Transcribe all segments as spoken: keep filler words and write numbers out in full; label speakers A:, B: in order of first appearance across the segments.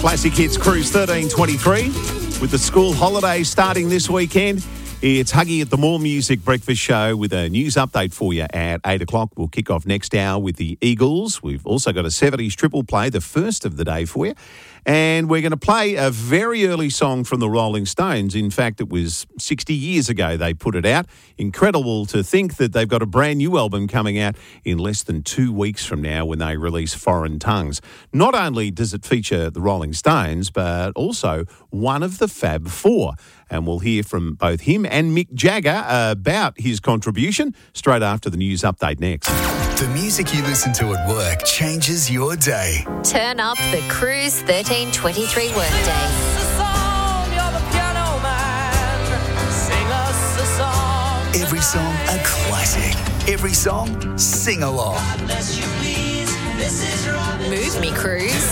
A: Classic Hits Cruise thirteen twenty-three. With the school holidays starting this weekend, it's Huggy at the More Music Breakfast Show with a news update for you at eight o'clock. We'll kick off next hour with the Eagles. We've also got a seventies triple play, the first of the day for you. And we're going to play a very early song from the Rolling Stones. In fact, it was sixty years ago they put it out. Incredible to think that they've got a brand new album coming out in less than two weeks from now when they release Foreign Tongues. Not only does it feature the Rolling Stones, but also one of the Fab Four. And we'll hear from both him and Mick Jagger about his contribution straight after the news update next.
B: The music you listen to at work changes your day.
C: Turn up the Cruise thirteen twenty-three workday.
B: Every song a classic. Every song sing along.
C: Move me, Cruise.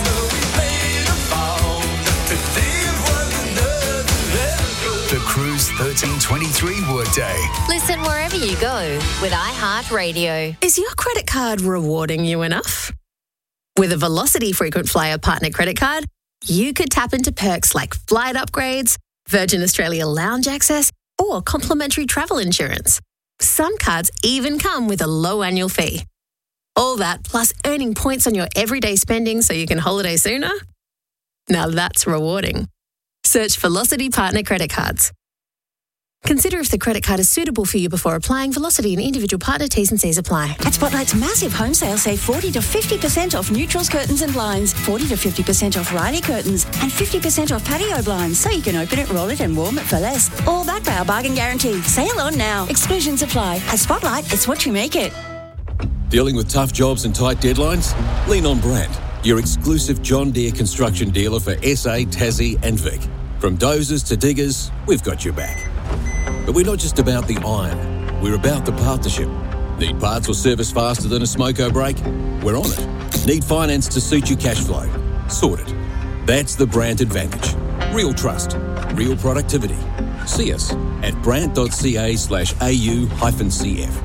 B: The Cruise thirteen twenty-three workday.
C: Listen wherever you go with iHeartRadio.
D: Is your credit card rewarding you enough? With a Velocity Frequent Flyer Partner Credit Card, you could tap into perks like flight upgrades, Virgin Australia lounge access, or complimentary travel insurance. Some cards even come with a low annual fee. All that plus earning points on your everyday spending so you can holiday sooner? Now that's rewarding. Search Velocity Partner Credit Cards. Consider if the credit card is suitable for you before applying. Velocity and individual partner T's and C's apply.
E: At Spotlight's massive home sale, save forty to fifty percent off neutrals, curtains and blinds, forty to fifty percent off Riley curtains, and fifty percent off patio blinds, so you can open it, roll it and warm it for less. All backed by our bargain guarantee. Sale on now. Exclusions apply. At Spotlight, it's what you make it.
F: Dealing with tough jobs and tight deadlines? Lean on Brandt, your exclusive John Deere construction dealer for S A, Tassie and Vic. From dozers to diggers, we've got your back. But we're not just about the iron, we're about the partnership. Need parts or service faster than a smoko brake? We're on it. Need finance to suit your cash flow? Sorted. That's the Brandt advantage. Real trust, real productivity. See us at brandt.ca slash au hyphen cf.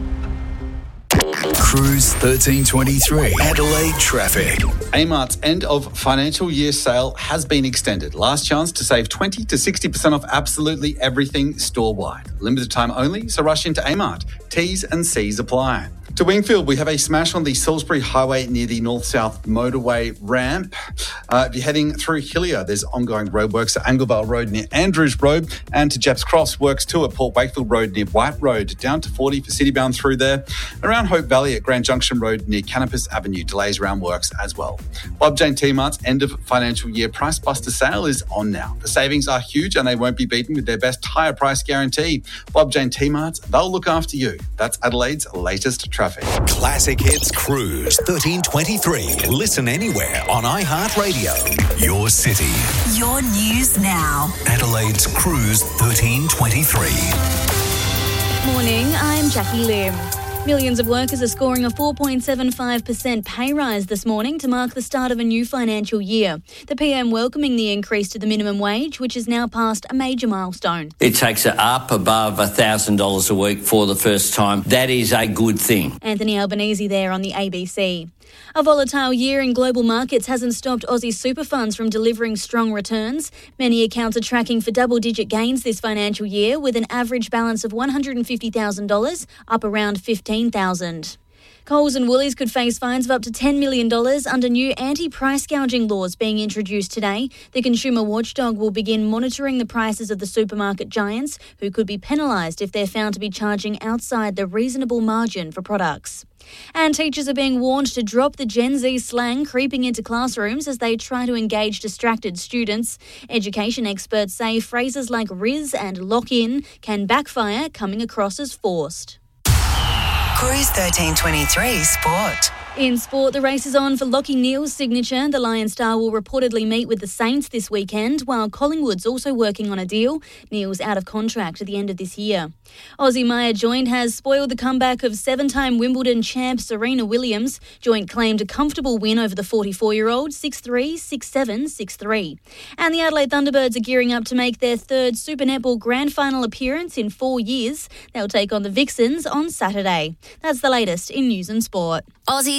B: Cruise thirteen twenty-three. Adelaide traffic.
G: Amart's end of financial year sale has been extended. Last chance to save twenty to sixty percent off absolutely everything store-wide. Limited time only, so rush into Amart. T's and C's apply. To Wingfield, we have a smash on the Salisbury Highway near the north-south motorway ramp. Uh, if you're heading through Hillier, there's ongoing roadworks at Anglevale Road near Andrews Road, and to Jeps Cross, works too at Port Wakefield Road near White Road, down to forty for citybound through there. Around Hope Valley at Grand Junction Road near Canopus Avenue, delays around works as well. Bob Jane T-Mart's end of financial year price buster sale is on now. The savings are huge and they won't be beaten with their best higher price guarantee. Bob Jane T-Mart's, they'll look after you. That's Adelaide's latest traffic.
B: Classic Hits Cruise thirteen twenty-three. Listen anywhere on iHeartRadio. Your city.
H: Your news now.
B: Adelaide's Cruise thirteen twenty-three.
I: Morning, I'm Jackie Lim. Millions of workers are scoring a four point seven five percent pay rise this morning to mark the start of a new financial year. The P M welcoming the increase to the minimum wage, which has now passed a major milestone.
J: It takes it up above one thousand dollars a week for the first time. That is a good thing.
I: Anthony Albanese there on the A B C. A volatile year in global markets hasn't stopped Aussie super funds from delivering strong returns. Many accounts are tracking for double-digit gains this financial year, with an average balance of one hundred fifty thousand dollars, up around fifteen thousand dollars. Coles and Woolies could face fines of up to ten million dollars under new anti-price gouging laws being introduced today. The consumer watchdog will begin monitoring the prices of the supermarket giants, who could be penalised if they're found to be charging outside the reasonable margin for products. And teachers are being warned to drop the Gen Z slang creeping into classrooms as they try to engage distracted students. Education experts say phrases like Riz and lock in can backfire, coming across as forced.
H: Cruise thirteen twenty-three Sport.
I: In sport, the race is on for Lachie Neale's signature. The Lion Star will reportedly meet with the Saints this weekend, while Collingwood's also working on a deal. Neale's out of contract at the end of this year. Aussie Maya Joint has spoiled the comeback of seven-time Wimbledon champ Serena Williams. Joint claimed a comfortable win over the forty-four-year-old, six three, six seven, six three. And the Adelaide Thunderbirds are gearing up to make their third Super Netball Grand Final appearance in four years. They'll take on the Vixens on Saturday. That's the latest in news and sport.
C: Aussie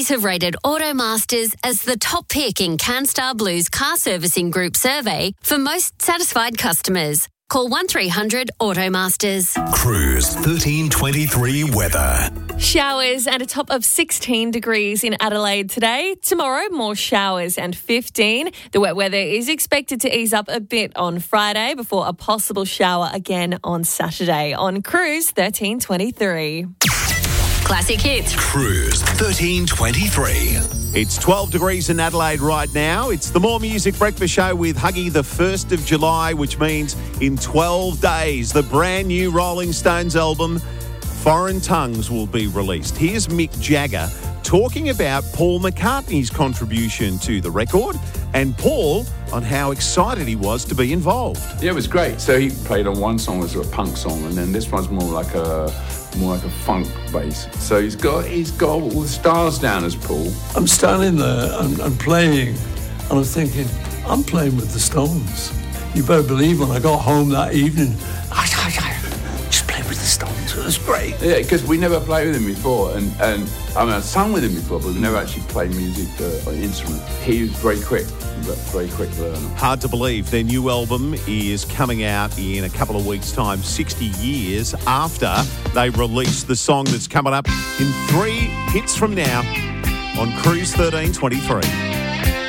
C: Aussies have rated Automasters as the top pick in CanStar Blue's car servicing group survey for most satisfied customers. Call one three hundred Automasters.
B: Cruise thirteen twenty-three weather.
K: Showers and a top of sixteen degrees in Adelaide today. Tomorrow, more showers and fifteen. The wet weather is expected to ease up a bit on Friday before a possible shower again on Saturday. On Cruise thirteen twenty-three.
C: Classic hits.
B: Cruise thirteen twenty-three.
A: It's twelve degrees in Adelaide right now. It's the More Music Breakfast Show with Huggy the first of July, which means in twelve days, the brand new Rolling Stones album, Foreign Tongues, will be released. Here's Mick Jagger talking about Paul McCartney's contribution to the record and Paul on how excited he was to be involved.
L: Yeah, it was great. So he played on one song as a punk song, and then this one's more like a more like a funk bass. So he's got he's got all the stars down as Paul.
M: I'm standing there and I'm playing, and I'm thinking, I'm playing with the Stones. You better believe when I got home that evening, I, I, I just played with the Stones. It was great.
L: Yeah, because we never played with him before, and, and I mean, I sung with him before, but we never actually played music uh, or instrument. He was very quick, very quick learner.
A: Hard to believe their new album is coming out in a couple of weeks' time, sixty years after they released the song that's coming up in three hits from now on Cruise thirteen twenty-three.